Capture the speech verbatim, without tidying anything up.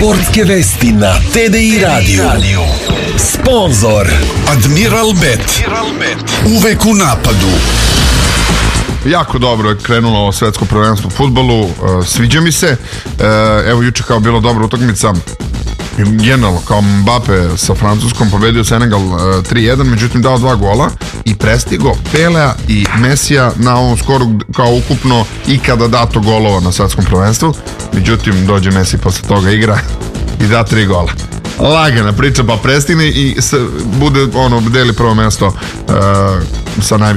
Sportske vesti na T D I radiju. Sponzor Admiral Bet. Uvek u napadu. Jako dobro je krenulo ovo svetsko prvenstvo u fudbalu, sviđa mi se. Evo juče kao bilo dobra utakmica, generalno kao Mbappe sa Francuskom pobedio Senegal tri jedan, međutim dao dva gola i prestigo Pelea i Mesija na ovom skoru kao ukupno ikada dato golova na svetskom prvenstvu. Međutim dođe Messi posle toga igra i da tri gola. Lagana priča, pa prestigne i se, bude ono, deli prvo mesto uh, sa najviše